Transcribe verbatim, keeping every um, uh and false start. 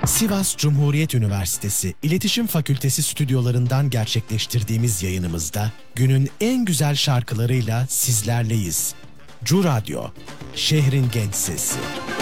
Sivas Cumhuriyet Üniversitesi İletişim Fakültesi stüdyolarından gerçekleştirdiğimiz yayınımızda günün en güzel şarkılarıyla sizlerleyiz. Cu Radyo, şehrin genç sesi.